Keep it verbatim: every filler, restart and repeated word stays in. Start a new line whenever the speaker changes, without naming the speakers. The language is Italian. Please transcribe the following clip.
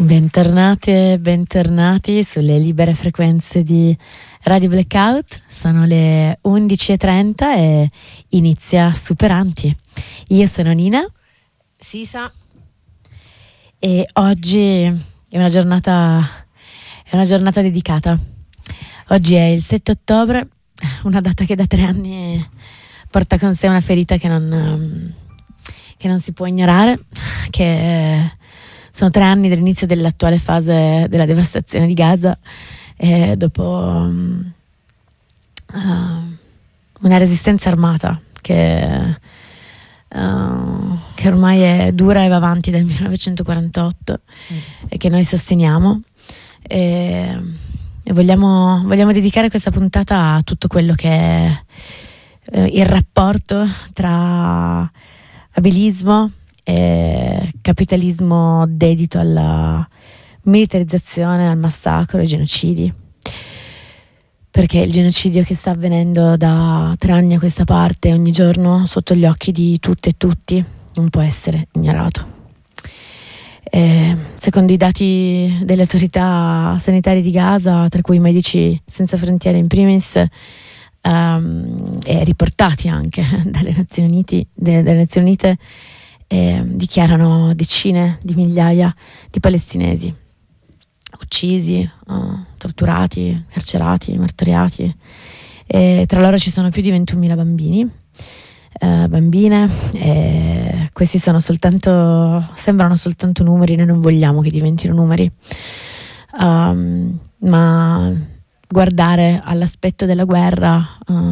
Bentornate e bentornati sulle libere frequenze di Radio Blackout. Sono le undici e trenta e inizia Superanti. Io sono Nina.
Sisa.
E oggi è una giornata è una giornata dedicata. Oggi è il sette ottobre, una data che da tre anni porta con sé una ferita che non, che non si può ignorare, che sono tre anni dall'inizio dell'attuale fase della devastazione di Gaza, e dopo um, uh, una resistenza armata che, uh, che ormai è dura e va avanti dal millenovecentoquarantotto mm. e che noi sosteniamo. E, e vogliamo, vogliamo dedicare questa puntata a tutto quello che è uh, il rapporto tra abilismo e capitalismo dedito alla militarizzazione, al massacro, ai genocidi, perché il genocidio che sta avvenendo da tre anni a questa parte, ogni giorno sotto gli occhi di tutte e tutti, non può essere ignorato. E secondo i dati delle autorità sanitarie di Gaza, tra cui Medici Senza Frontiere in primis, um, e riportati anche dalle Nazioni Unite, dalle Nazioni Unite, Eh, dichiarano decine di migliaia di palestinesi uccisi, oh, torturati, carcerati, martoriati, e tra loro ci sono più di ventunomila bambini, eh, bambine, e questi sono soltanto, sembrano soltanto numeri. Noi non vogliamo che diventino numeri, um, ma guardare all'aspetto della guerra uh,